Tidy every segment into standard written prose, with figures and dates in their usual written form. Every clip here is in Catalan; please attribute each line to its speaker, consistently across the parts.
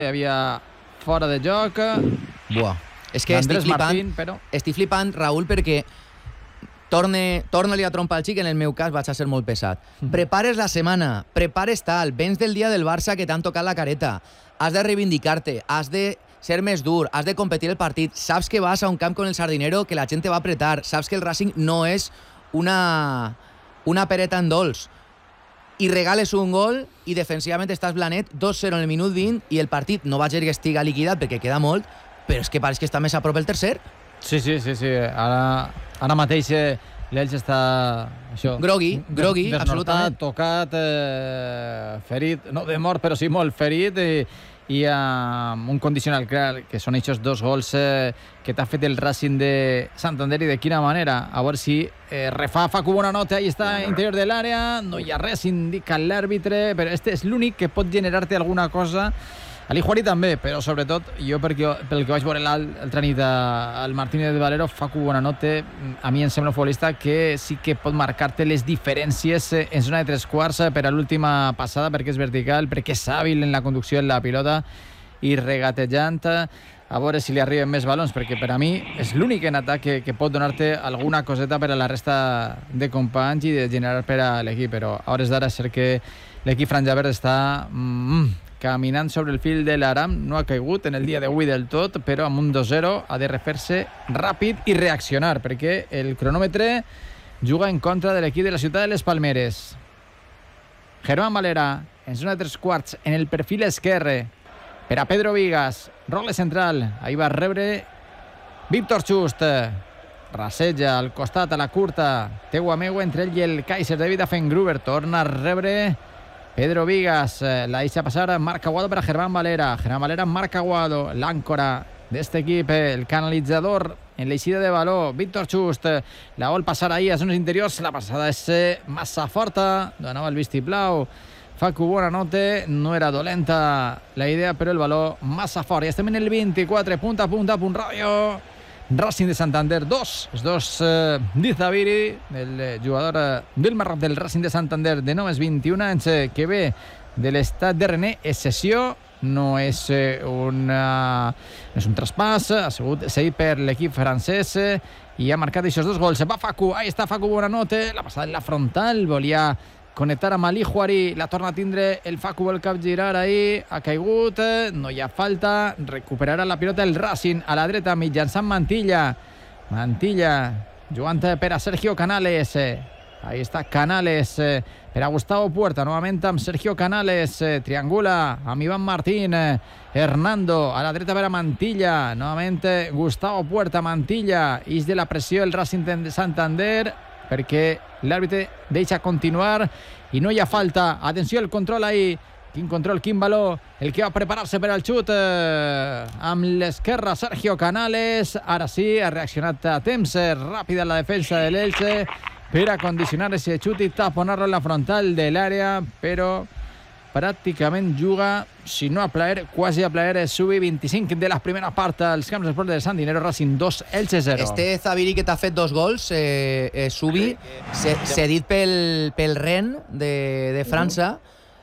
Speaker 1: hi havia fora de joc.
Speaker 2: Buah. És que estic flipant, Raül, perquè torna-li a trompar al xic, en el meu cas vaig a ser molt pesat. Prepares la setmana, prepares tal, vens del dia del Barça que t'han tocat la careta, has de reivindicar-te, has de ser més dur, has de competir el partit, saps que vas a un camp con el Sardinero que la gent te va apretar, saps que el Racing no és una pereta en dolç, i regales un gol i defensivament estàs blanet, 2-0 en el minut 20 i el partit no va dir que estiga liquidat perquè queda molt, però és que pareix que està més a prop el tercer.
Speaker 1: Sí. Ara mateix l'Elx està
Speaker 2: grogui, absolutament.
Speaker 1: Tocat, ferit, no de mort, però sí molt ferit, i amb un condicional clar, que són aquests 2 gols que t'ha fet el Racing de Santander, i de quina manera. A veure si refà Facu Buonanotte, ahí està, interior de l'àrea, no hi ha res, indica l'àrbitre, però este és l'únic que pot generar-te alguna cosa. Ali Juari també, però sobretot jo pel que vaig veure l'altra nit al Martínez Valero, Facu Buonanotte a mi em sembla un futbolista que sí que pot marcar-te les diferències en zona de 3/4 per a l'última passada, perquè és vertical, perquè és hàbil en la conducció en la pilota i regatejant, a veure si li arriben més balons, perquè per a mi és l'únic en atac que pot donar-te alguna coseta per a la resta de companys i de generar per a l'equip, però a hores d'ara és cert que l'equip franja verd està caminant sobre el fil de l'aram, no ha caigut en el dia d'avui del tot, però amb un 2-0 ha de refer-se ràpid i reaccionar, perquè el cronòmetre juga en contra de l'equip de la ciutat de les Palmeres. Germán Valera, en zona de 3/4, en el perfil esquerre, per a Pedro Vigas, rogle central, ahí va rebre Víctor Just, raseja al costat, a la curta, teu ameu entre ell i el Kaiser, David Affengruber, torna a rebre Pedro Vigas, la deixa passar Marc Aguado per a Germán Valera. Germán Valera, Marc Aguado, l'àncora d'este equip, el canalitzador en l'eixida de baló, Víctor Just, la vol passar ahir a zones interiors, la passada és massa forta, donava el vistiplau Facu Buonanotte, no era dolenta la idea, però el baló massa fort. I estem en el 24, punt a punt ràdio. Racing de Santander 2, els dos d'Izabiri, el jugador del Marroc del Racing de Santander de només 21 anys, que ve de l'estat de René, és cessió, no és un traspàs, ha sigut cedit per l'equip francès i ha marcat aquests 2 gols. Va Facu, ahí està Facu Buonanotte, la passada en la frontal, volia connectar amb Ali Juari, la torna a tindre el Facu, vol capgirar ahir, ha caigut, no hi ha falta, recuperarà la pilota el Racing a la dreta mitjançant Mantilla, jugant per a Sergio Canales, ahí està Canales, per a Gustavo Puerta, novament amb Sergio Canales, triangula amb Iván Martín, Hernando, a la dreta per a Mantilla, novament Gustavo Puerta, Mantilla, ix de la pressió el Racing de Santander, perquè l'àrbitre deixa continuar i no hi ha falta. Atenció, el control ahí, quin control, quin baló, el que va preparar-se per al xut amb l'esquerra Sergio Canales. Ara sí, ha reaccionat a temps, ràpida la defensa de l'Elche per a condicionar aquest xut i taponar-lo en la frontal de l'àrea, però pràcticament juga, si no a plaer, quasi a plaer, Subi 25 de la primera part als camps d'esport de Sandinero, Racing 2, Elche 0.
Speaker 2: Este Zabiri que t'ha fet 2 gols, Subi, cedit pel Rennes de França,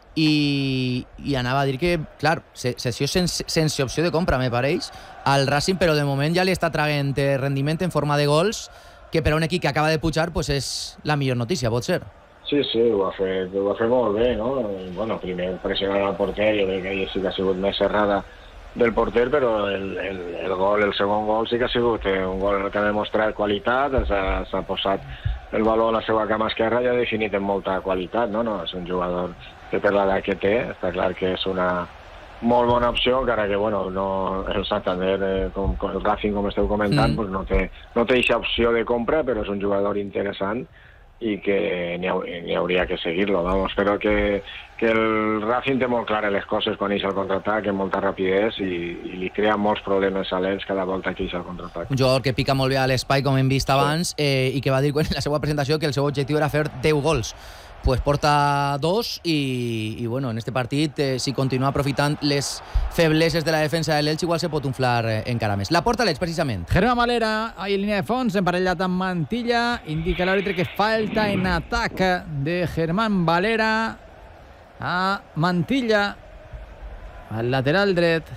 Speaker 2: i anava a dir que, clar, sessió sense opció de compra, me pareix, al Racing, però de moment ja li està traient rendiment en forma de gols, que per a un equip que acaba de pujar pues és la millor notícia, pot ser.
Speaker 3: Sí, ho ha fet molt bé, no? Bueno, primer pressionant al porter, jo crec que ahir sí que ha sigut més errada del porter, però el segon gol sí que ha sigut un gol que ha demostrat qualitat, s'ha posat el valor a la seva cama esquerra i ha definit amb molta qualitat, no? És un jugador que per l'edat que té, està clar que és una molt bona opció, encara que el Santander, el Racing, com esteu comentant, no té aquesta opció de compra, però és un jugador interessant i que n'hi hauria que seguir-lo, vamos. Però que el Racing té molt clares les coses quan eix al contraatac, amb molta rapidesa, i li crea molts problemes a l'Elx cada volta que eix al contraatac.
Speaker 2: Un jugador que pica molt bé a l'espai, com hem vist abans, i que va dir en la seva presentació que el seu objectiu era fer 10 gols. Pues porta 2 i bueno, en este partit, si continua aprofitant les febleses de la defensa de l'Elx, igual se pot inflar encara més. La porta l'Elx, precisament.
Speaker 1: Germán Valera, ahí en línia de fons, emparellat amb Mantilla, indica l'àrbitre que falta en atac de Germán Valera a Mantilla. al lateral dret